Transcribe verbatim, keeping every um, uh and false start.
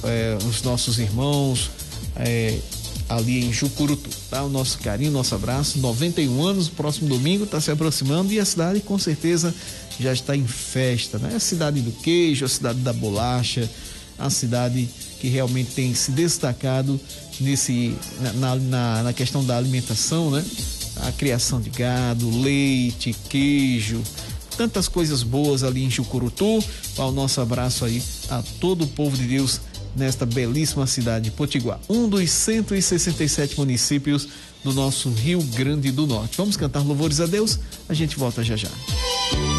é, os nossos irmãos é, ali em Jucurutu, tá? O nosso carinho, nosso abraço. noventa e um anos, próximo domingo está se aproximando e a cidade com certeza já está em festa, né? A cidade do queijo, a cidade da bolacha, a cidade que realmente tem se destacado nesse, na, na, na questão da alimentação, né? A criação de gado, leite, queijo, tantas coisas boas ali em Jucurutu. O nosso abraço aí a todo o povo de Deus nesta belíssima cidade de Potiguar, um dos cento e sessenta e sete municípios do nosso Rio Grande do Norte. Vamos cantar louvores a Deus? A gente volta já já.